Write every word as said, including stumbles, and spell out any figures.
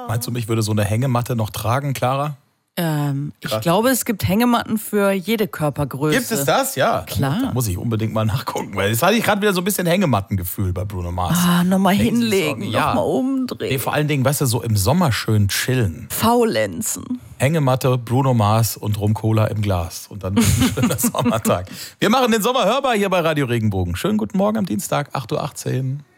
Meinst du, mich würde so eine Hängematte noch tragen, Clara? Ähm, ich glaube, es gibt Hängematten für jede Körpergröße. Gibt es das? Ja. Klar. Da muss ich unbedingt mal nachgucken, weil jetzt hatte ich gerade wieder so ein bisschen Hängemattengefühl bei Bruno Mars. Ah, nochmal Denken Sie hinlegen, so, ja. nochmal umdrehen. Nee, vor allen Dingen, weißt du, so im Sommer schön chillen. Faulenzen. Hängematte, Bruno Mars und Rum-Cola im Glas. Und dann ein schöner Sommertag. Wir machen den Sommer hörbar hier bei Radio Regenbogen. Schönen guten Morgen am Dienstag, acht Uhr achtzehn.